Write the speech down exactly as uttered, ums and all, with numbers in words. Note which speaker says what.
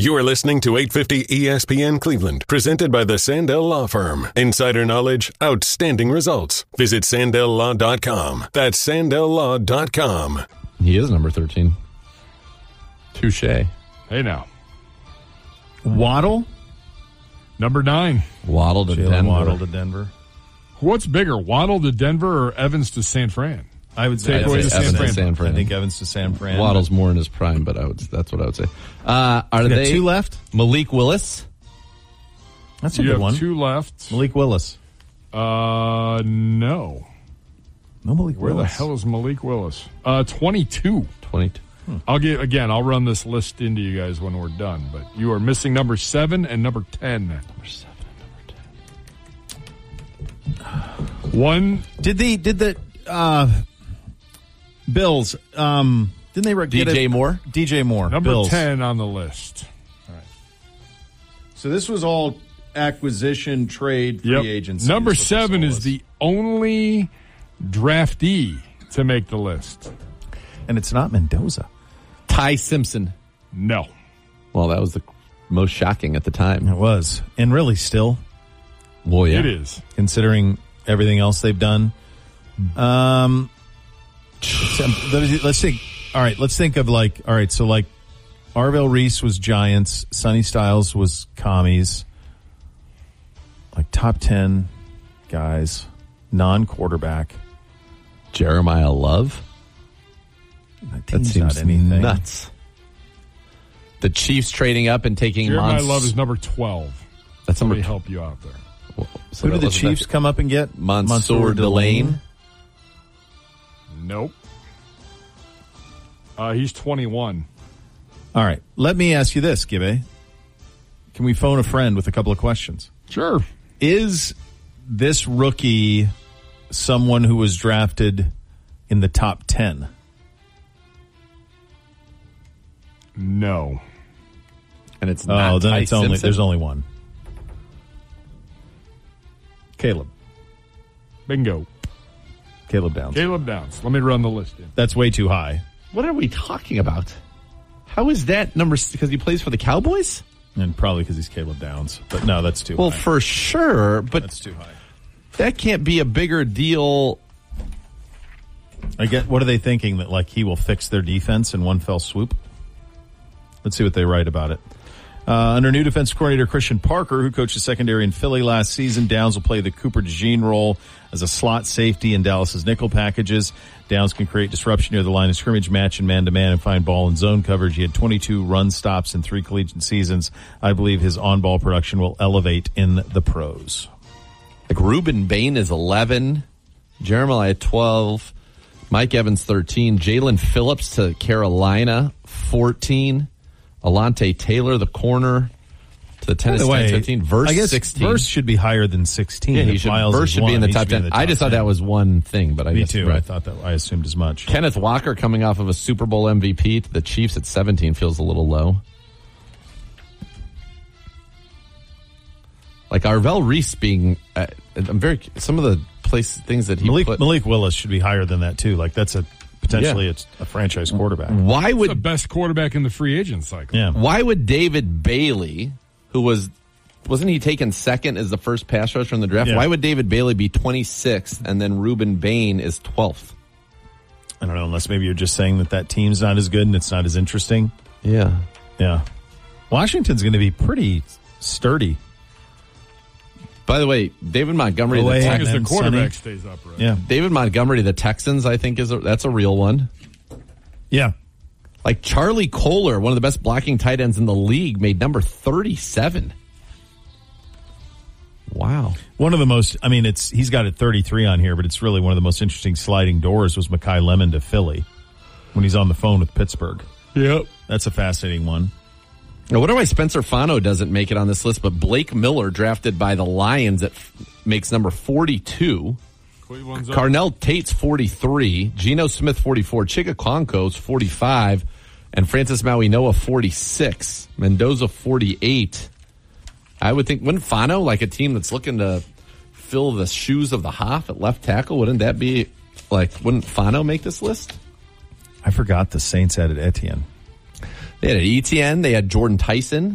Speaker 1: You are listening to eight fifty E S P N Cleveland, presented by the Sandell Law Firm. Insider knowledge, outstanding results. Visit Sandell Law dot com. That's Sandell Law dot com.
Speaker 2: He is number thirteen. Touche.
Speaker 3: Hey now.
Speaker 4: Waddle?
Speaker 3: Number nine.
Speaker 2: Waddle to
Speaker 4: Jalen
Speaker 2: Denver.
Speaker 4: Waddle to Denver.
Speaker 3: What's bigger, Waddle to Denver or Evans to San Fran?
Speaker 4: I would say
Speaker 3: Take away
Speaker 4: Evans
Speaker 3: to San
Speaker 4: to
Speaker 3: Fran.
Speaker 2: San Fran.
Speaker 4: I think Evans to San Fran.
Speaker 2: Waddle's more in his prime, but I would, that's what I would say. Uh, are
Speaker 4: We got
Speaker 2: they
Speaker 4: two left?
Speaker 2: Malik Willis?
Speaker 4: That's a
Speaker 3: You
Speaker 4: good
Speaker 3: have
Speaker 4: one.
Speaker 3: two left.
Speaker 4: Malik Willis.
Speaker 3: Uh, no.
Speaker 4: No Malik
Speaker 3: Where
Speaker 4: Willis.
Speaker 3: the hell is Malik Willis? Uh, twenty-two.
Speaker 2: twenty-two.
Speaker 3: I'll get again. I'll run this list into you guys when we're done. But you are missing number seven and number ten.
Speaker 2: Number seven and number ten.
Speaker 3: One.
Speaker 4: Did the did the uh, Bills? Um, didn't they re-
Speaker 2: D
Speaker 4: get
Speaker 2: J
Speaker 4: a-
Speaker 2: Moore?
Speaker 4: D J Moore.
Speaker 3: Number
Speaker 4: Bills.
Speaker 3: ten on the list.
Speaker 4: So this was all acquisition, trade, free
Speaker 3: Yep.
Speaker 4: agency.
Speaker 3: Number
Speaker 4: is what this
Speaker 3: seven
Speaker 4: all
Speaker 3: is the only draftee to make the list.
Speaker 4: and it's not Mendoza.
Speaker 2: Ty Simpson.
Speaker 3: No.
Speaker 2: Well, that was the most shocking at the time.
Speaker 4: It was, and really still,
Speaker 2: Well, yeah.
Speaker 3: It is.
Speaker 4: considering everything else they've done. Um, let's let's think. All right, let's think of like. All right, so like, Arvell Reese was Giants. Sonny Styles was Commies. Like top ten guys, non-quarterback.
Speaker 2: Jeremiah Love.
Speaker 4: That,
Speaker 2: That
Speaker 4: team's
Speaker 2: seems
Speaker 4: not anything.
Speaker 2: nuts. The Chiefs trading up and taking
Speaker 3: Jeremiah
Speaker 2: Mons-
Speaker 3: Love is number twelve.
Speaker 2: That's
Speaker 3: Let
Speaker 2: number
Speaker 3: me
Speaker 2: tw-
Speaker 3: help you out there.
Speaker 2: well, so
Speaker 4: Who
Speaker 2: that
Speaker 4: did the
Speaker 2: wasn't
Speaker 4: Chiefs
Speaker 2: that-
Speaker 4: come up and get?
Speaker 2: Mansour Delane.
Speaker 3: Nope. Uh, he's twenty-one.
Speaker 4: All right, let me ask you this, Gibbe. Can we phone a friend with a couple of questions?
Speaker 3: Sure.
Speaker 4: Is this rookie someone who was drafted in the top ten?
Speaker 3: No.
Speaker 2: And it's not
Speaker 4: Oh, then
Speaker 2: Ty
Speaker 4: it's only
Speaker 2: Simpson.
Speaker 4: there's only one. Caleb.
Speaker 3: Bingo.
Speaker 4: Caleb Downs.
Speaker 3: Caleb Downs. Let me run the list in.
Speaker 4: That's way too high.
Speaker 2: What are we talking about? How is that number? Because he plays for the Cowboys?
Speaker 4: And probably because he's Caleb Downs. But no, that's too
Speaker 2: Well,
Speaker 4: high.
Speaker 2: for sure, but
Speaker 4: That's too high.
Speaker 2: that can't be a bigger deal.
Speaker 4: I get. What are they thinking, that like he will fix their defense in one fell swoop? Let's see what they write about it. Uh, under new defense coordinator Christian Parker, who coached the secondary in Philly last season, Downs will play the Cooper DeJean role as a slot safety in Dallas's nickel packages. Downs can create disruption near the line of scrimmage, match and man-to-man, and find ball and zone coverage. He had twenty-two run stops in three collegiate seasons. I believe his on-ball production will elevate in the pros.
Speaker 2: Like Reuben Bain is eleven, Jeremiah twelve, Mike Evans thirteen, Jalen Phillips to Carolina fourteen, Alante Taylor, the corner, to the Tennessee
Speaker 4: By the way,
Speaker 2: fifteen. Verse
Speaker 4: I guess
Speaker 2: sixteen.
Speaker 4: Verse should be higher than sixteen.
Speaker 2: yeah, he
Speaker 4: If
Speaker 2: should,
Speaker 4: Miles
Speaker 2: Verse
Speaker 4: is
Speaker 2: should
Speaker 4: one,
Speaker 2: be in the
Speaker 4: he
Speaker 2: top
Speaker 4: should be
Speaker 2: ten.
Speaker 4: in the
Speaker 2: I
Speaker 4: top
Speaker 2: just thought
Speaker 4: ten.
Speaker 2: that was one thing, but I
Speaker 4: Me
Speaker 2: guess
Speaker 4: too.
Speaker 2: right.
Speaker 4: I thought that. I assumed as much.
Speaker 2: Kenneth Walker coming off of a Super Bowl M V P to the Chiefs at seventeen feels a little low. Like Arvell Reese being, uh, I'm very some of the place things that he
Speaker 4: Malik,
Speaker 2: put.
Speaker 4: Malik Willis should be higher than that too. Like that's a potentially
Speaker 2: Yeah.
Speaker 4: it's a franchise quarterback.
Speaker 2: Why
Speaker 3: He's the
Speaker 2: would
Speaker 3: best quarterback in the free agent cycle.
Speaker 4: Yeah.
Speaker 2: Why would David Bailey, who was wasn't he taken second as the first pass rusher in the draft?
Speaker 4: Yeah.
Speaker 2: Why would David Bailey be twenty-sixth and then Reuben Bain is twelfth?
Speaker 4: I don't know, unless maybe you're just saying that that team's not as good and it's not as interesting.
Speaker 2: Yeah.
Speaker 4: Yeah. Washington's going to be pretty sturdy.
Speaker 2: By the way, David Montgomery,
Speaker 4: Oh,
Speaker 2: the
Speaker 4: wait.
Speaker 3: As long
Speaker 2: Tex-
Speaker 3: as the
Speaker 4: And
Speaker 3: quarterback
Speaker 4: Sonny.
Speaker 3: stays upright.
Speaker 4: Yeah.
Speaker 2: David Montgomery, the Texans, I think is a, that's a real one.
Speaker 4: Yeah.
Speaker 2: Like Charlie Kohler, one of the best blocking tight ends in the league, made number thirty-seven. Wow.
Speaker 4: One of the most, I mean, it's he's got it thirty-three on here, but it's really one of the most interesting sliding doors was Mekhi Lemon to Philly when he's on the phone with Pittsburgh.
Speaker 3: Yep.
Speaker 4: That's a fascinating one.
Speaker 2: Now, I wonder why Spencer Fano doesn't make it on this list, but Blake Miller, drafted by the Lions, that f- makes number forty-two.
Speaker 3: Cleveland's up.
Speaker 2: Carnell Tate's forty-three. Geno Smith, forty-four. Chika Konko's forty-five. And Francis Maui-Noah, forty-six. Mendoza, forty-eight. I would think, wouldn't Fano, like a team that's looking to fill the shoes of the Hoff at left tackle, wouldn't that be, like, wouldn't Fano make this list?
Speaker 4: I forgot the Saints added Etienne.
Speaker 2: They had Etienne. They had Jordan Tyson.